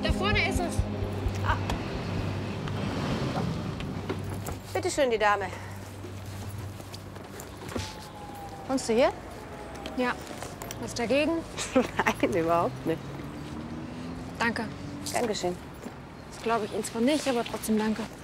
Da vorne ist es. Ah. Bitte schön, die Dame. Wohnst du hier? Ja. Was dagegen? Nein, überhaupt nicht. Danke. Gern geschehen. Das glaube ich Ihnen zwar nicht, aber trotzdem danke.